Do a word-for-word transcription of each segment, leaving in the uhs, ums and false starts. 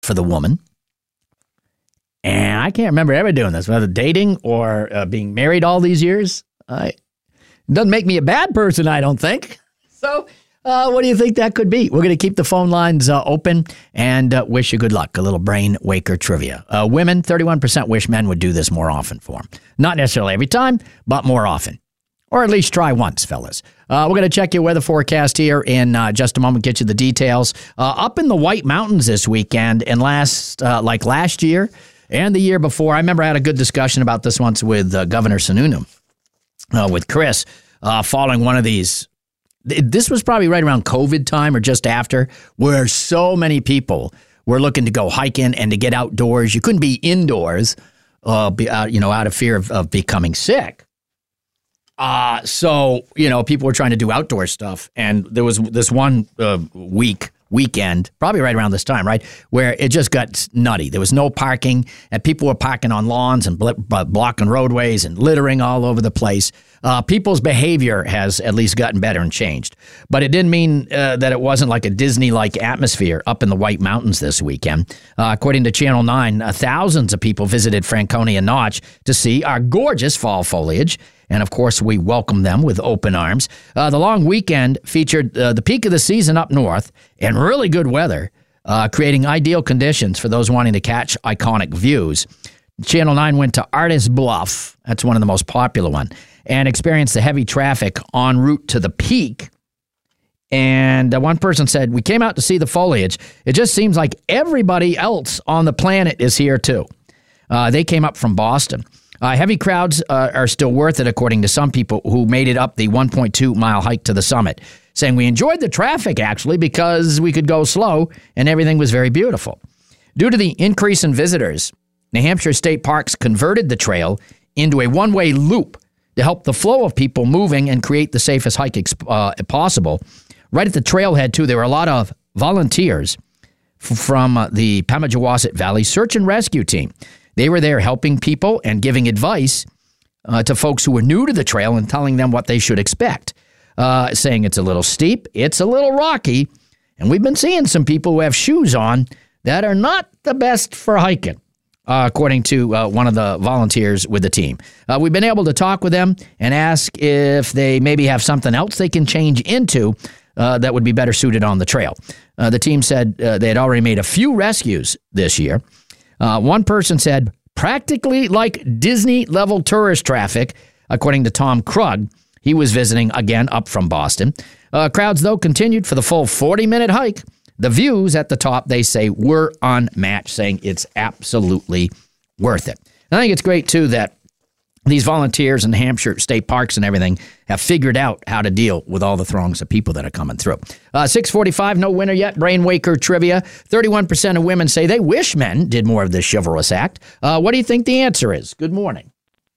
for the woman. And I can't remember ever doing this, whether dating or uh, being married all these years. Uh, it doesn't make me a bad person, I don't think. So uh, what do you think that could be? We're going to keep the phone lines uh, open and uh, wish you good luck. A little brain waker trivia. Uh, women, thirty-one percent wish men would do this more often for them. Not necessarily every time, but more often. Or at least try once, fellas. Uh, we're going to check your weather forecast here in uh, just a moment, get you the details. Uh, up in the White Mountains this weekend and last, uh, like last year and the year before, I remember I had a good discussion about this once with uh, Governor Sununu, uh, with Chris, uh, following one of these. This was probably right around COVID time or just after, where so many people were looking to go hiking and to get outdoors. You couldn't be indoors, uh, be out, you know, out of fear of, of becoming sick. Uh, so, you know, people were trying to do outdoor stuff. And there was this one uh, week, weekend, probably right around this time, right, where it just got nutty. There was no parking, and people were parking on lawns and bl- blocking roadways and littering all over the place. Uh, people's behavior has at least gotten better and changed. But it didn't mean uh, that it wasn't like a Disney-like atmosphere up in the White Mountains this weekend. Uh, according to Channel nine, uh, thousands of people visited Franconia Notch to see our gorgeous fall foliage. And, of course, we welcome them with open arms. Uh, the long weekend featured uh, the peak of the season up north and really good weather, uh, creating ideal conditions for those wanting to catch iconic views. Channel nine went to Artist Bluff. That's one of the most popular ones. And experienced the heavy traffic en route to the peak. And uh, one person said, we came out to see the foliage. It just seems like everybody else on the planet is here, too. Uh, they came up from Boston. Uh, heavy crowds uh, are still worth it, according to some people who made it up the one point two mile hike to the summit, saying we enjoyed the traffic, actually, because we could go slow and everything was very beautiful. Due to the increase in visitors, New Hampshire State Parks converted the trail into a one-way loop to help the flow of people moving and create the safest hike exp- uh, possible. Right at the trailhead, too, there were a lot of volunteers f- from uh, the Pemigewasset Valley Search and Rescue Team. They were there helping people and giving advice uh, to folks who were new to the trail and telling them what they should expect, uh, saying it's a little steep, it's a little rocky, and we've been seeing some people who have shoes on that are not the best for hiking, uh, according to uh, one of the volunteers with the team. Uh, we've been able to talk with them and ask if they maybe have something else they can change into uh, that would be better suited on the trail. Uh, the team said uh, they had already made a few rescues this year. Uh, one person said, practically like Disney-level tourist traffic, according to Tom Krug. He was visiting, again, up from Boston. Uh, crowds, though, continued for the full forty-minute hike. The views at the top, they say, were unmatched, saying it's absolutely worth it. And I think it's great, too, that these volunteers in Hampshire State Parks and everything have figured out how to deal with all the throngs of people that are coming through. Uh, six forty-five, no winner yet. Brain Waker trivia. thirty-one percent of women say they wish men did more of this chivalrous act. Uh, what do you think the answer is? Good morning.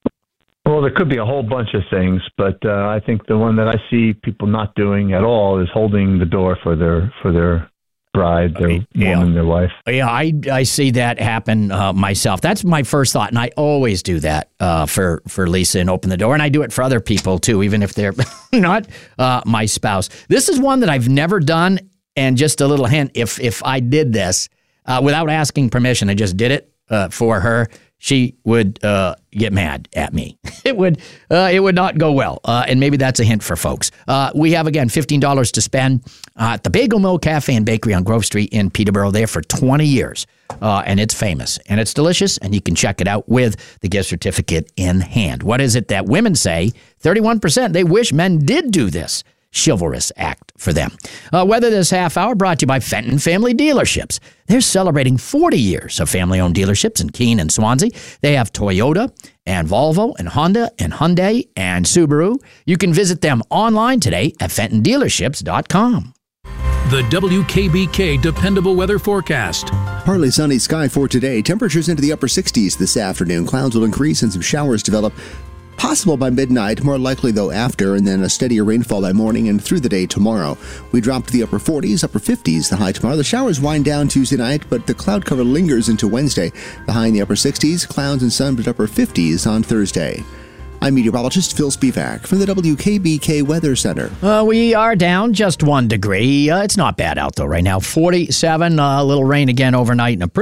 Well, there could be a whole bunch of things, but uh, I think the one that I see people not doing at all is holding the door for their for their bride, their yeah. woman, their wife. Yeah, I I see that happen uh, myself. That's my first thought, and I always do that uh, for, for Lisa and open the door, and I do it for other people, too, even if they're not uh, my spouse. This is one that I've never done, and just a little hint, if, if I did this uh, without asking permission, I just did it uh, for her, she would uh, get mad at me. It would uh, it would not go well, uh, and maybe that's a hint for folks. Uh, we have, again, fifteen dollars to spend uh, at the Bagel Mill Cafe and Bakery on Grove Street in Peterborough, there for twenty years, uh, and it's famous, and it's delicious, and you can check it out with the gift certificate in hand. What is it that women say? thirty-one percent, they wish men did do this chivalrous act for them. Uh, weather this half hour brought to you by Fenton Family Dealerships. They're celebrating forty years of family-owned dealerships in Keene and Swansea. They have Toyota and Volvo and Honda and Hyundai and Subaru. You can visit them online today at fenton dealerships dot com. The W K B K Dependable Weather Forecast. Partly sunny sky for today. Temperatures into the upper sixties this afternoon. Clouds will increase and some showers develop. Possible by midnight, more likely though after, and then a steadier rainfall by morning and through the day tomorrow. We drop to the upper forties, upper fifties the high tomorrow. The showers wind down Tuesday night, but the cloud cover lingers into Wednesday. The high in the upper sixties, clouds and sun but upper fifties on Thursday. I'm meteorologist Phil Spivak from the W K B K Weather Center. Uh, we are down just one degree. Uh, it's not bad out, though, right now. forty-seven, uh, a little rain again overnight and a pretty